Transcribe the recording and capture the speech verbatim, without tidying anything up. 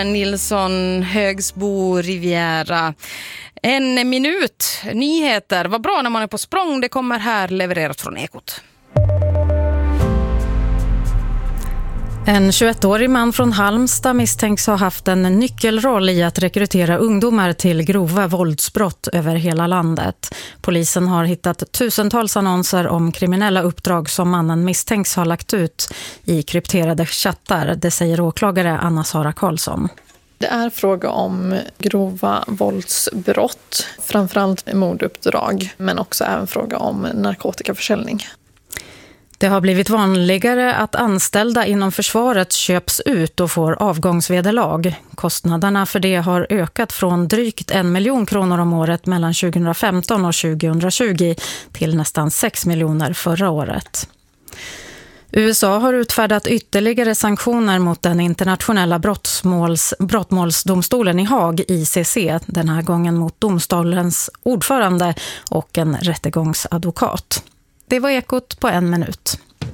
Nilsson, Högsbo, Riviera. En minut nyheter. Vad bra när man är på språng. Det kommer här levererat från Ekot. En tjugoettårig man från Halmstad misstänks ha haft en nyckelroll i att rekrytera ungdomar till grova våldsbrott över hela landet. Polisen har hittat tusentals annonser om kriminella uppdrag som mannen misstänks ha lagt ut i krypterade chattar. Det säger åklagare Anna-Sara Karlsson. Det är fråga om grova våldsbrott, framförallt morduppdrag, men också även fråga om narkotikaförsäljning. Det har blivit vanligare att anställda inom försvaret köps ut och får avgångsvederlag. Kostnaderna för det har ökat från drygt en miljon kronor om året mellan tjugohundrafemton och tjugohundratjugo till nästan sex miljoner förra året. U S A har utfärdat ytterligare sanktioner mot den internationella brottmåls, brottmålsdomstolen i Haag, I C C, den här gången mot domstolens ordförande och en rättegångsadvokat. Det var Ekot på en minut.